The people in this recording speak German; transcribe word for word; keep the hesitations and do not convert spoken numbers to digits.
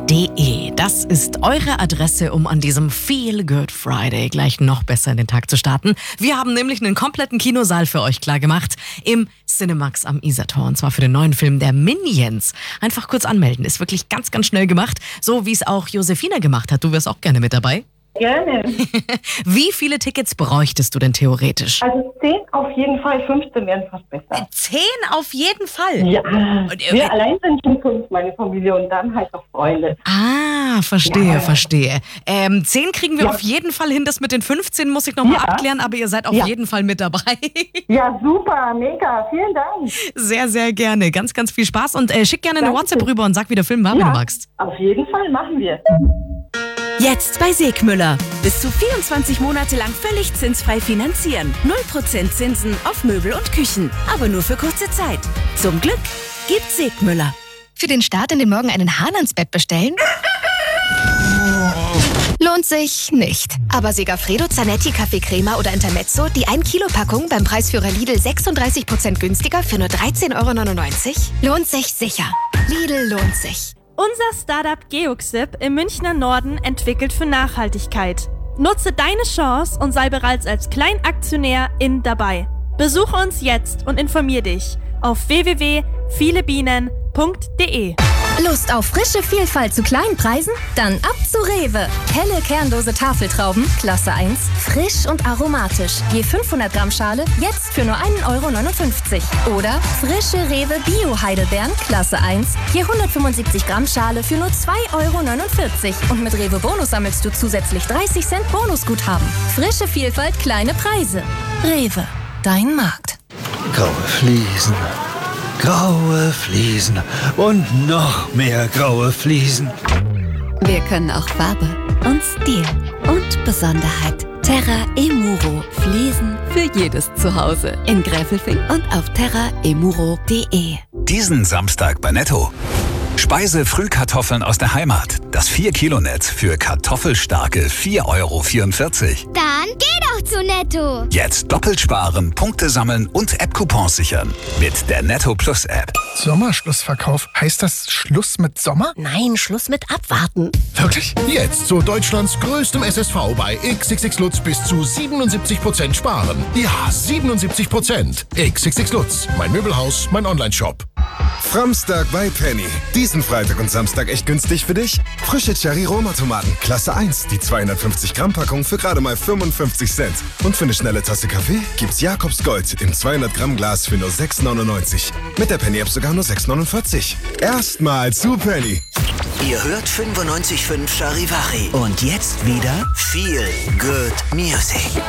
de. Das ist eure Adresse, um an diesem Feel Good Friday gleich noch besser in den Tag zu starten. Wir haben nämlich einen kompletten Kinosaal für euch klar gemacht im Cinemax am Isartor. Und zwar für den neuen Film der Minions. Einfach kurz anmelden. Ist wirklich ganz, ganz schnell gemacht. So wie es auch Josefina gemacht hat. Du wärst auch gerne mit dabei. Gerne. Wie viele Tickets bräuchtest du denn theoretisch? Also zehn auf jeden Fall, fünfzehn wären fast besser. Zehn auf jeden Fall? Ja, Und, äh, wir allein sind schon fünf, meine Familie, und dann halt noch Freunde. Ah, verstehe, Ja. verstehe. Ähm, zehn kriegen wir Ja. auf jeden Fall hin. Das mit den fünfzehn muss ich nochmal Ja. abklären, aber ihr seid auf Ja. jeden Fall mit dabei. Ja, super, mega, vielen Dank. Sehr, sehr gerne. Ganz, ganz viel Spaß und äh, schick gerne eine Danke. WhatsApp rüber und sag, wie der Film war, wenn du Ja, magst. auf jeden Fall machen wir. Jetzt bei Segmüller. Bis zu vierundzwanzig Monate lang völlig zinsfrei finanzieren. null Prozent Zinsen auf Möbel und Küchen. Aber nur für kurze Zeit. Zum Glück gibt's Segmüller. Für den Start in den Morgen einen Hahn ans Bett bestellen? Lohnt sich nicht. Aber Segafredo Zanetti Kaffeecrema oder Intermezzo, die ein Kilo Packung beim Preisführer Lidl sechsunddreißig Prozent günstiger für nur dreizehn Euro neunundneunzig? Lohnt sich sicher. Lidl lohnt sich. Unser Startup Geoxip im Münchner Norden entwickelt für Nachhaltigkeit. Nutze deine Chance und sei bereits als Kleinaktionär in dabei. Besuche uns jetzt und informier dich auf w w w punkt viele bienen punkt de. Lust auf frische Vielfalt zu kleinen Preisen? Dann ab zu Rewe. Helle Kernlose Tafeltrauben, Klasse eins, frisch und aromatisch. Je fünfhundert Gramm Schale, jetzt für nur ein Euro neunundfünfzig. Oder frische Rewe Bio-Heidelbeeren, Klasse eins, je hundertfünfundsiebzig Gramm Schale für nur zwei Euro neunundvierzig. Und mit Rewe Bonus sammelst du zusätzlich dreißig Cent Bonusguthaben. Frische Vielfalt, kleine Preise. Rewe, dein Markt. Graue Fliesen, graue Fliesen und noch mehr graue Fliesen. Wir können auch Farbe und Stil und Besonderheit. Terra Emuro. Fliesen für jedes Zuhause. In Gräfelfing und auf terra emuro punkt de. Diesen Samstag bei Netto. Speise-Frühkartoffeln aus der Heimat. Das vier Kilo Netz für kartoffelstarke vier Euro vierundvierzig. Dann geh doch zu Netto. Jetzt doppelt sparen, Punkte sammeln und App-Coupons sichern. Mit der Netto Plus App. Sommerschlussverkauf. Heißt das Schluss mit Sommer? Nein, Schluss mit Abwarten. Wirklich? Jetzt zu Deutschlands größtem S S V bei X X X Lutz bis zu siebenundsiebzig Prozent sparen. Ja, siebenundsiebzig Prozent. X X X Lutz, mein Möbelhaus, mein Onlineshop. Framstag bei Penny. Diesen Freitag und Samstag echt günstig für dich? Frische Cherry-Roma-Tomaten, Klasse eins, die zweihundertfünfzig Gramm Packung für gerade mal fünfundfünfzig Cent. Und für eine schnelle Tasse Kaffee gibt's Jakobs Gold im zweihundert Gramm Glas für nur sechs neunundneunzig. Mit der Penny-App sogar nur sechs neunundvierzig. Erstmal zu Penny. Ihr hört fünfundneunzig Komma fünf Charivari. Und jetzt wieder Feel Good Music.